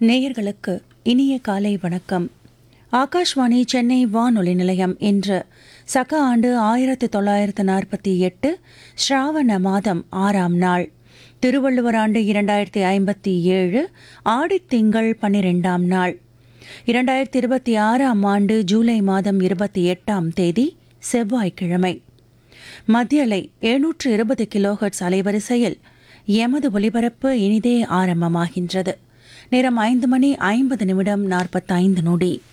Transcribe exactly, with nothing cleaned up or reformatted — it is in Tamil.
நேயர்களுக்கு இனிய காலை வணக்கம். ஆகாஷ்வாணி சென்னை வானொலி நிலையம் இன்று சக ஆண்டு ஆயிரத்து தொள்ளாயிரத்து நாற்பத்தி எட்டு ஸ்ராவண மாதம் ஆறாம் நாள், திருவள்ளுவர் ஆண்டு இரண்டாயிரத்தி ஐம்பத்தி ஏழு ஆடித்திங்கள் பன்னிரெண்டாம் நாள், இரண்டாயிரத்தி இருபத்தி ஆறாம் ஆண்டு ஜூலை மாதம் இருபத்தி எட்டாம் தேதி செவ்வாய்க்கிழமை. மத்தியலை எழுநூற்று இருபது கிலோஹெர்ட்ஸ் அலைவரிசையில் எமது ஒலிபரப்பு இனிதே ஆரம்பமாகின்றது. நேரம் ஐந்து மணி ஐம்பது நிமிடம் நாற்பத்தைந்து நொடி.